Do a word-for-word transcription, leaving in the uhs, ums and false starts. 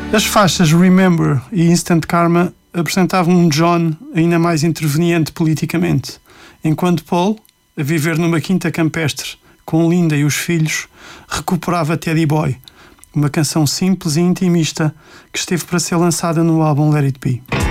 As faixas Remember e Instant Karma apresentavam um John ainda mais interveniente politicamente, enquanto Paul, a viver numa quinta campestre com Linda e os filhos, recuperava Teddy Boy, uma canção simples e intimista que esteve para ser lançada no álbum Let It Be.